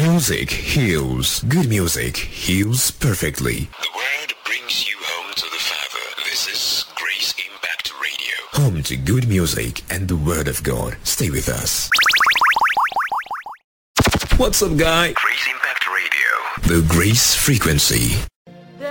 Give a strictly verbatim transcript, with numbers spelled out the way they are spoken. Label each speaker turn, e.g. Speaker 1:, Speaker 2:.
Speaker 1: Music heals. Good music heals perfectly.
Speaker 2: The word brings you home to the Father. This is Grace Impact Radio.
Speaker 1: Home to good music and the Word of God. Stay with us. What's up, guy?
Speaker 2: Grace Impact Radio.
Speaker 1: The Grace Frequency.